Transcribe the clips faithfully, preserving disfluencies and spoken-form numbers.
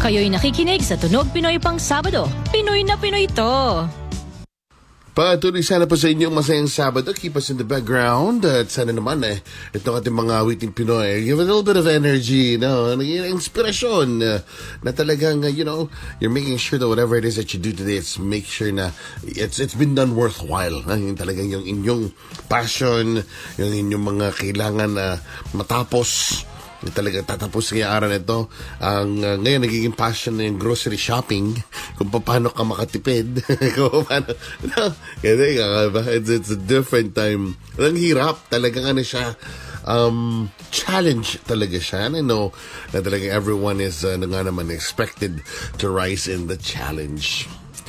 Kayo'y nakikinig sa Tunog Pinoy pang Sabado. Pinoy na Pinoy to! Patuloy sana po sa inyong masayang Sabado. Keep us in the background. At sana naman eh, itong ating mga awiting Pinoy, give a little bit of energy, no? Inspirasyon uh, na talagang, uh, you know, you're making sure that whatever it is that you do today, it's make sure na it's it's been done worthwhile. Uh, yung talagang yung inyong passion, yung inyong mga kailangan na uh, matapos. Talaga tatapos ngayong araw na ito. Ang uh, ngayon nagiging passion na yung grocery shopping, kung paano ka makatipid. Kung paano, no, kasi it's, it's a different time. Ang hirap talaga, ano siya, um, challenge talaga siya. And I know na talaga everyone is uh, nga naman expected to rise in the challenge.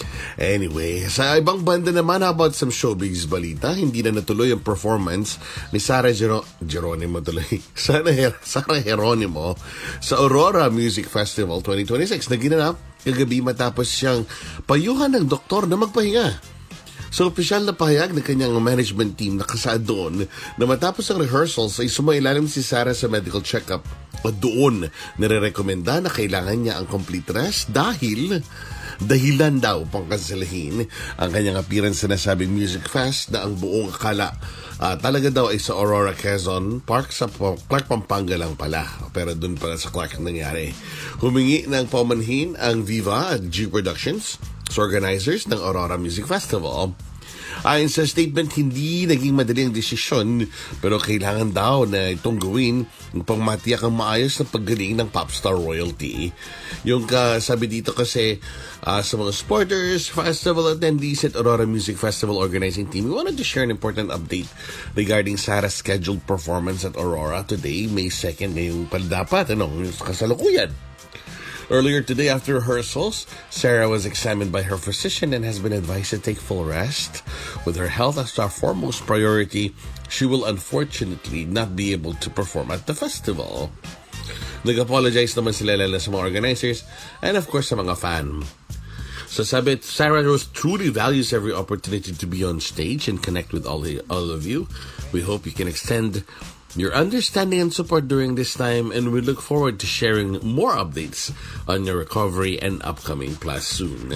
Anyway, sa ibang banda naman, how about some showbiz balita? Hindi na natuloy ang performance ni Sarah Gero- Geronimo tuloy. Sarah, Her- Sarah Geronimo sa Aurora Music Festival twenty twenty-six na ginanap kagabi matapos siyang payuhan ng doktor na magpahinga. Sa opisyal na pahayag ng kanyang management team nakasaad doon na matapos ang rehearsals ay sumailalim si Sarah sa medical check-up at doon nire-rekomenda na kailangan niya ang complete rest dahil dahilan daw pang kanselahin ang kanyang appearance sa nasabing Music Fest na ang buong akala uh, talaga daw ay sa Aurora Quezon Park sa Clark, Pampanga lang pala, pero dun pala sa Clark nangyari. Humingi ng paumanhin ang Viva at G Productions sa organizers ng Aurora Music Festival. Ayon sa statement, hindi naging madali ang desisyon pero kailangan daw na itong gawin upang matiyak ang maayos na paggaling ng popstar royalty. Yung kasabi dito kasi uh, sa mga supporters, festival attendees at Aurora Music Festival organizing team, we wanted to share an important update regarding Sarah's scheduled performance at Aurora today, May second, ngayong paldapat, ano, yung kasalukuyan. Earlier today, after rehearsals, Sarah was examined by her physician and has been advised to take full rest. With her health as our foremost priority, she will unfortunately not be able to perform at the festival. Nag-apologize naman sila lala sa mga organizers and of course sa mga fan. So sabi, Sarah Rose truly values every opportunity to be on stage and connect with all, the, all of you. We hope you can extend your understanding and support during this time, and we look forward to sharing more updates on your recovery and upcoming plans soon.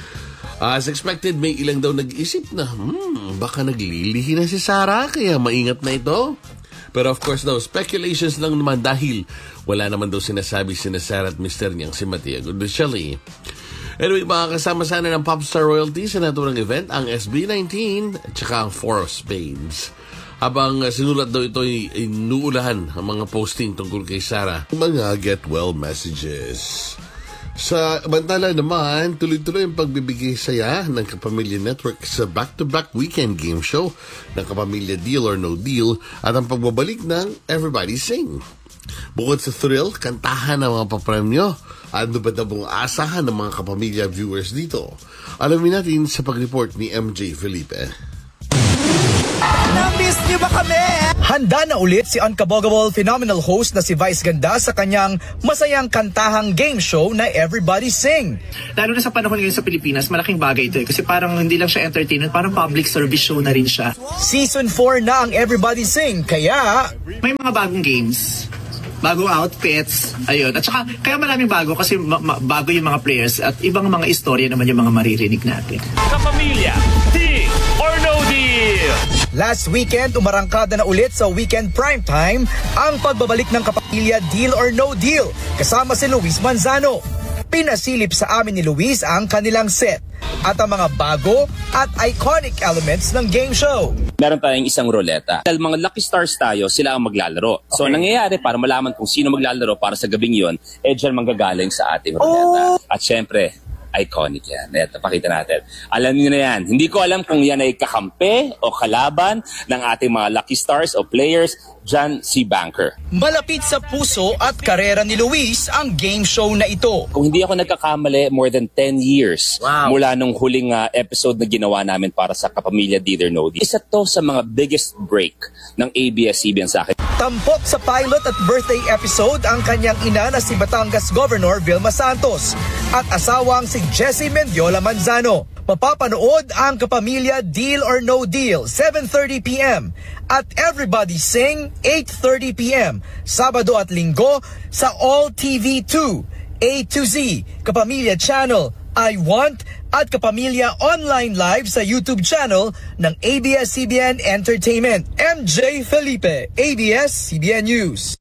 As expected, may ilang daw nag-isip na, hmm, baka naglilihi na si Sarah, kaya maingat na ito. Pero of course daw, speculations lang naman dahil wala naman daw sinasabi si Sarah at mister niyang si Mattia Goodichelli. Anyway, makakasama sana ng Popstar Royalty sa naturang event ang S B nineteen at saka ang Four of Spades. Habang uh, sinulat daw ito ay inuulahan ang mga posting tungkol kay Sarah. Mga get well messages. Sa bantala naman, tuloy-tuloy ang pagbibigay saya ng Kapamilya Network sa back-to-back weekend game show ng Kapamilya Deal or No Deal at ang pagbabalik ng Everybody Sing. Bukod sa thrill, kantahan ng mga papremyo, ano ba na buong asahan ng mga Kapamilya viewers dito? Alamin natin sa pag-report ni M J Felipe. Na-miss niyo ba kami? Handa na ulit si unkabogable phenomenal host na si Vice Ganda sa kanyang masayang kantahang game show na Everybody Sing. Lalo na sa panahon ngayon sa Pilipinas, malaking bagay ito eh. Kasi parang hindi lang siya entertainment, parang public service show na rin siya. Season four na ang Everybody Sing, kaya may mga bagong games, bagong outfits, ayun. At saka, kaya maraming bago kasi ma- ma- bago yung mga players at ibang mga istorya naman yung mga maririnig natin. Kapamilya, Deal or No Deal? last weekend, umarangkada na ulit sa Weekend Primetime ang pagbabalik ng Kapamilya Deal or No Deal kasama si Luis Manzano. Pinasilip sa amin ni Luis ang kanilang set at ang mga bago at iconic elements ng game show. Meron tayong isang ruleta. Dahil mga lucky stars tayo, sila ang maglalaro. So, okay. Nangyayari para malaman kung sino maglalaro para sa gabing yon, eh dyan manggagaling sa ating ruleta. Oh. At syempre, iconic yan. Eto, pakita natin. Alam niyo na yan. Hindi ko alam kung yan ay kakampi o kalaban ng ating mga lucky stars o players. Dyan si Banker. Malapit sa puso at karera ni Luis ang game show na ito. Kung hindi ako nagkakamali, more than ten years wow. mula nung huling uh, episode na ginawa namin para sa Kapamilya Deal or No Deal. Isa to sa mga biggest break ng A B S C B N sa akin. Tampok sa pilot at birthday episode ang kanyang ina na si Batangas Governor Vilma Santos at asawang si Jessie Mendiola Manzano. Mapapanood ang Kapamilya Deal or No Deal seven thirty p m at Everybody Sing eight thirty p m Sabado at Linggo sa All T V two, A to Z, Kapamilya Channel, I Want, at Kapamilya Online Live sa YouTube channel ng A B S C B N Entertainment. M J Felipe, A B S C B N News.